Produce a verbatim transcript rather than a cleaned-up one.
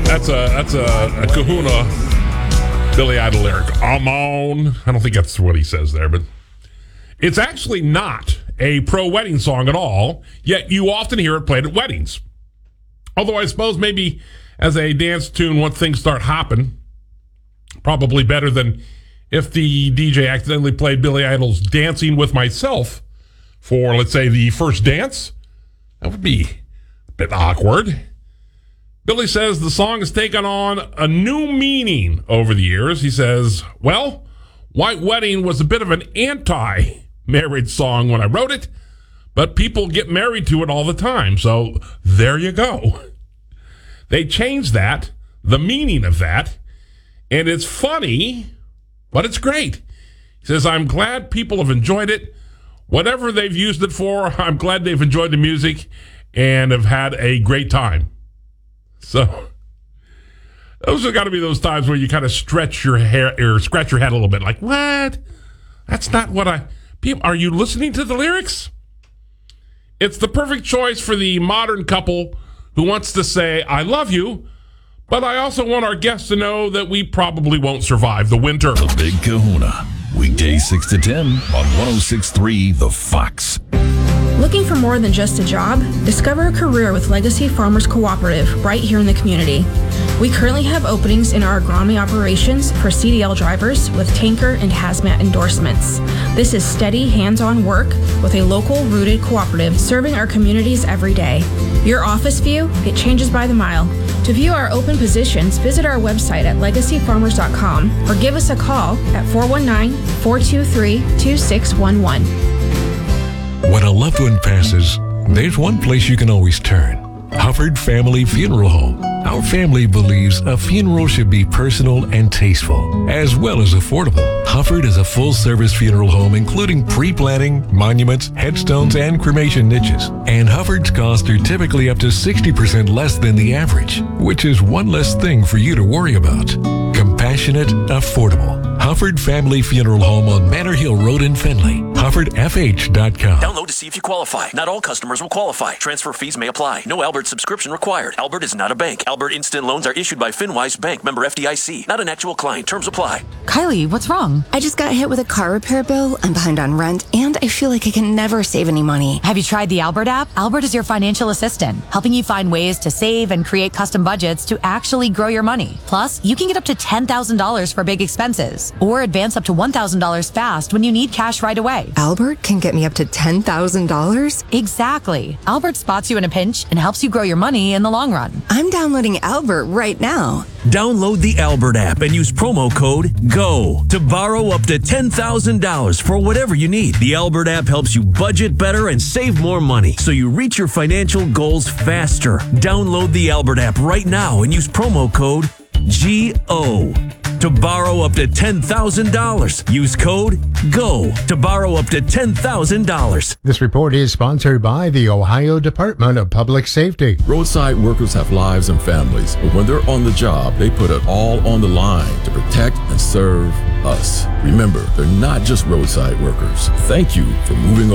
That's a that's a, a Kahuna Billy Idol lyric. I'm on. I don't think that's what he says there, but it's actually not a pro-wedding song at all, yet you often hear it played at weddings. Although I suppose maybe as a dance tune, once things start hopping, probably better than if the D J accidentally played Billy Idol's Dancing with Myself for, let's say, the first dance. That would be a bit awkward. Billy says the song has taken on a new meaning over the years. He says, well, White Wedding was a bit of an anti-marriage song when I wrote it, but people get married to it all the time. So there you go. They changed that, the meaning of that, and it's funny, but it's great. He says, I'm glad people have enjoyed it. Whatever they've used it for, I'm glad they've enjoyed the music and have had a great time. So those have got to be those times where you kind of stretch your hair or scratch your head a little bit like, what? That's not what I... People, are you listening to the lyrics? It's the perfect choice for the modern couple who wants to say, I love you, but I also want our guests to know that we probably won't survive the winter. The Big Kahuna, weekdays six to ten on one oh six point three The Fox. Looking for more than just a job? Discover a career with Legacy Farmers Cooperative right here in the community. We currently have openings in our agronomy operations for C D L drivers with tanker and hazmat endorsements. This is steady, hands-on work with a local rooted cooperative serving our communities every day. Your office view? It changes by the mile. To view our open positions, visit our website at legacy farmers dot com or give us a call at four one nine, four two three, two six one one. When a loved one passes, there's one place you can always turn. Hufford Family Funeral Home. Our family believes a funeral should be personal and tasteful, as well as affordable. Hufford is a full-service funeral home including pre-planning, monuments, headstones, and cremation niches. And Hufford's costs are typically up to sixty percent less than the average, which is one less thing for you to worry about. Compassionate, affordable. Hufford Family Funeral Home on Manor Hill Road in Findlay. Hufford F H dot com. Download to see if you qualify. Not all customers will qualify. Transfer fees may apply. No Albert subscription required. Albert is not a bank. Albert Instant Loans are issued by FinWise Bank, member F D I C. Not an actual client. Terms apply. Kylie, what's wrong? I just got hit with a car repair bill. I'm behind on rent, and I feel like I can never save any money. Have you tried the Albert app? Albert is your financial assistant, helping you find ways to save and create custom budgets to actually grow your money. Plus, you can get up to ten thousand dollars for big expenses, or advance up to one thousand dollars fast when you need cash right away. Albert can get me up to ten thousand dollars? Exactly. Albert spots you in a pinch and helps you grow your money in the long run. I'm downloading Albert right now. Download the Albert app and use promo code GO to borrow up to ten thousand dollars for whatever you need. The Albert app helps you budget better and save more money so you reach your financial goals faster. Download the Albert app right now and use promo code G O to borrow up to ten thousand dollars. Use code GO to borrow up to ten thousand dollars. This report is sponsored by the Ohio Department of Public Safety. Roadside workers have lives and families, but when they're on the job, they put it all on the line to protect and serve us. Remember, they're not just roadside workers. Thank you for moving